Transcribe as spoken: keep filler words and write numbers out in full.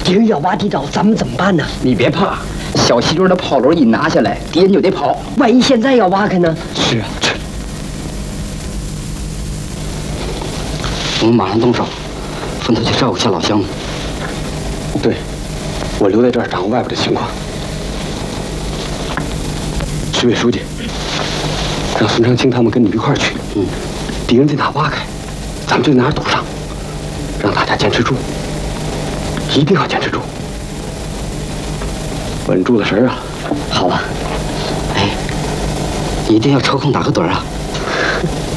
敌人要挖地道，咱们怎么办呢？ 你别怕，小西墩的炮楼一拿下来，敌人就得跑。 万一现在要挖开呢？ 是啊，是。我们马上动手，分头去照顾下老乡们。 对，我留在这儿掌握外边的情况。徐委书记，让孙长青他们跟你们一块儿去。嗯，敌人在哪挖开，咱们就在哪儿堵上，让大家坚持住，一定要坚持住，稳住了神儿啊！ 好吧。哎，你一定要抽空打个盹啊。